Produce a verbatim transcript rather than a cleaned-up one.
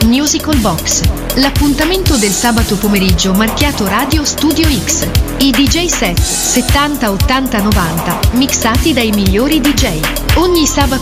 Musical Box. L'appuntamento del sabato pomeriggio marchiato Radio Studio X. I D J set settanta, ottanta, novanta, mixati dai migliori D J. Ogni sabato